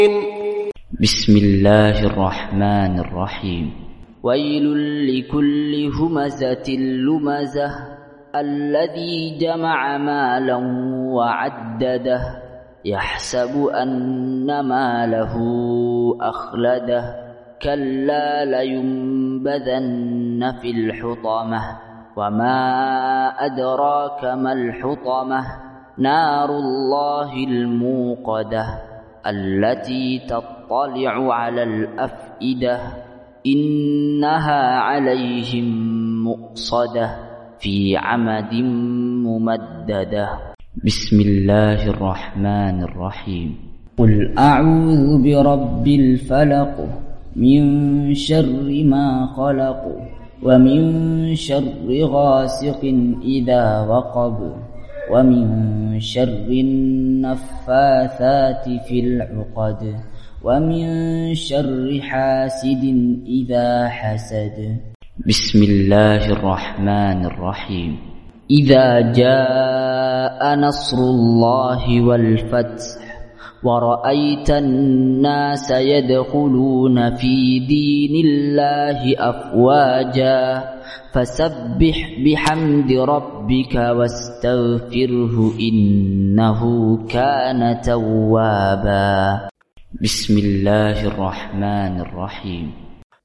بسم الله الرحمن الرحيم. ويل لكل همزة لمزة الذي جمع مالا وعدده يحسب أن ماله أخلده كلا لينبذن في الحطمة وما أدراك ما الحطمة نار الله الموقدة التي تطلع على الأفئدة إنها عليهم مؤصدة في عمد ممددة. بسم الله الرحمن الرحيم. قل أعوذ برب الفلق من شر ما خلق ومن شر غاسق إذا وقب ومن شر النفاثات في العقد ومن شر حاسد إذا حسد. بسم الله الرحمن الرحيم. إذا جاء نصر الله والفتح ورأيت الناس يدخلون في دين الله أفواجا فسبح بحمد ربك واستغفره إنه كان توابا. بسم الله الرحمن الرحيم.